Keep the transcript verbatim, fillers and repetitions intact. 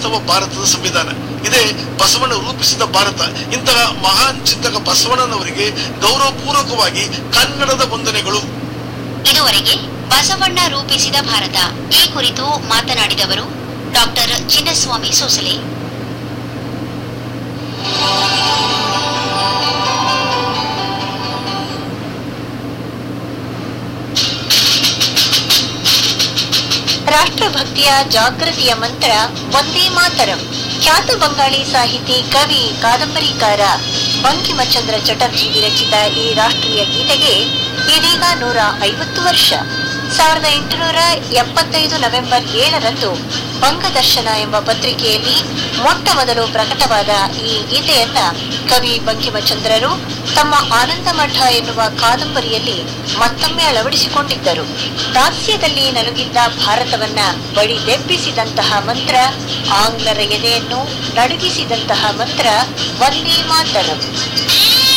ಅಥವಾ ಭಾರತದ ಸಂವಿಧಾನ. ಇದೇ ಬಸವಣ್ಣ ರೂಪಿಸಿದ ಭಾರತ. ಇಂತಹ ಮಹಾನ್ ಚಿಂತಕ ಬಸವಣ್ಣನವರಿಗೆ ಗೌರವಪೂರ್ವಕವಾಗಿ ಕನ್ನಡದ ವಂದನೆಗಳು. ಇದುವರೆಗೆ ಬಸವಣ್ಣ ರೂಪಿಸಿದ ಭಾರತ ಈ ಕುರಿತು ಮಾತನಾಡಿದವರು ಡಾಕ್ಟರ್ ಚಿನ್ನಸ್ವಾಮಿ ಸೋಸಲೆ. ರಾಷ್ಟ್ರಭಕ್ತಿಯ ಜಾಗೃತಿಯ ಮಂತ್ರ ವಂದೇ ಮಾತರಂ. ಖ್ಯಾತ ಬಂಗಾಳಿ ಸಾಹಿತಿ, ಕವಿ, ಕಾದಂಬರಿಕಾರ ಬಂಕಿಮಚಂದ್ರ ಚಟರ್ಜಿ ವಿರಚಿತ ಈ ರಾಷ್ಟ್ರೀಯ ಗೀತೆಗೆ ಇದೀಗ ನೂರ ಐವತ್ತು ವರ್ಷ. ಸಾವಿರದ ಎಂಟುನೂರ ಎಪ್ಪತ್ತೈದು ನವೆಂಬರ್ ಏಳರಂದು ಬಂಗದರ್ಶನ ಎಂಬ ಪತ್ರಿಕೆಯಲ್ಲಿ ಮೊಟ್ಟ ಮೊದಲು ಪ್ರಕಟವಾದ ಈ ಗೀತೆಯನ್ನ ಕವಿ ಬಂಕಿಮಚಂದ್ರರು ತಮ್ಮ ಆನಂದಮಠ ಎನ್ನುವ ಕಾದಂಬರಿಯಲ್ಲಿ ಮತ್ತೊಮ್ಮೆ ಅಳವಡಿಸಿಕೊಂಡಿದ್ದರು. ದಾಸ್ಯದಲ್ಲಿ ನಲುಗಿದ್ದ ಭಾರತವನ್ನ ಬಡಿದೆಬ್ಬಿಸಿದಂತಹ ಮಂತ್ರ, ಆಂಗ್ಲರ ಎದೆಯನ್ನು ನಡುಗಿಸಿದಂತಹ ಮಂತ್ರ ವಂದೇ ಮಾತರಂ.